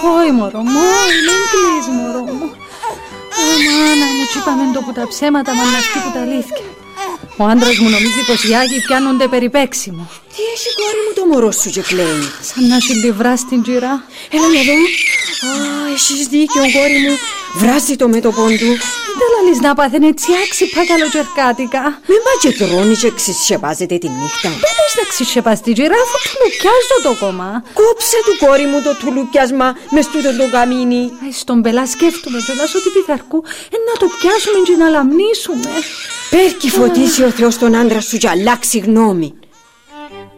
Όχι μωρό μου, μην κλείς μωρό μου. Αμάνα μου, τσι είπαμε το που τα ψέματα μαναστεί που τα αλήθεια. Ο άντρας μου νομίζει πως οι Άγιοι πιάνονται περιπέξιμο. Τι έχει κόρη μου το μωρό σου και κλαίει? Σαν να σου λιβρά στην τζιρά. Έλα να δω. Έχεις δίκιο κόρη μου. Βράζει το μέτωπον του. Δεν λαλείς να πάθαινε έτσι άξιπα καλοτζερκάτικα. Με πάει και τρώνει και ξεσχεπάζεται τη νύχτα. Δεν λες να ξεσχεπάς την τζιρά αφού τουλουκιάζω το κόμμα. Κόψε του κόρη μου το τουλουκιάσμα μες τούτο το καμίνι. Στον πελά σκέφτομαι κιόλας ότι πιθαρκού να το πιάσουμε και να λαμνίσουμε. Πέρκει φωτίσει ο Θεός τον άντρα σου και αλλάξει γνώμη.